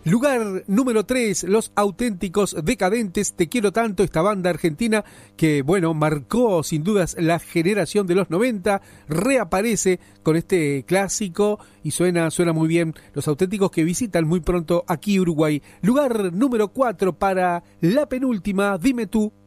Lugar número 3, Los Auténticos Decadentes, Te quiero tanto, esta banda argentina que, bueno, marcó sin dudas la generación de los 90, reaparece con este clásico y suena muy bien. Los Auténticos que visitan muy pronto aquí Uruguay. Lugar número 4 para la penúltima, Dime tú.